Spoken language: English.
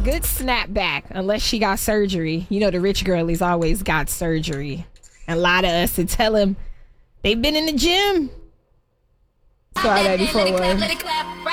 good snapback, unless she got surgery. You know, the rich girlies always got surgery. And lie to us and tell them they've been in the gym. Saw that before.